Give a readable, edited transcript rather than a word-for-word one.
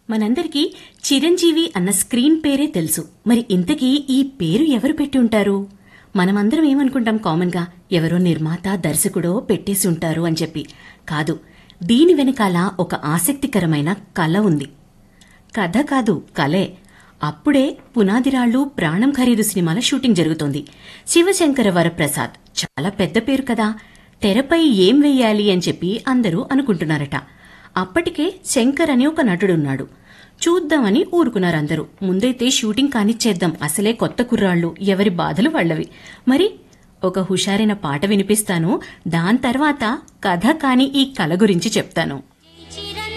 మనందరికీ చిరంజీవి అన్న స్క్రీన్ పేరే తెలుసు. మరి ఇంతకీ ఈ పేరు ఎవరు పెట్టి ఉంటారు? మనమందరం ఏమనుకుంటాం కామన్గా, ఎవరో నిర్మాత దర్శకుడో పెట్టేసి ఉంటారు అని చెప్పి. కాదు, దీని వెనకాల ఒక ఆసక్తికరమైన కళ ఉంది. కథ కాదు, కలే. అప్పుడే పునాదిరాళ్లు, ప్రాణం ఖరీదు సినిమాల షూటింగ్ జరుగుతోంది. శివశంకర వరప్రసాద్ చాలా పెద్ద పేరు కదా, తెరపై ఏం వెయ్యాలి అని చెప్పి అందరూ అనుకుంటున్నారట. అప్పటికే శంకర్ అని ఒక నటుడున్నాడు. చూద్దామని ఊరుకున్నారందరూ. ముందైతే షూటింగ్ కానిచ్చేద్దాం, అసలే కొత్త కుర్రాళ్లు, ఎవరి బాధలు వాళ్లవి. మరి ఒక హుషారైన పాట వినిపిస్తాను, దాని తర్వాత కథ కాని ఈ కళ గురించి చెప్తాను.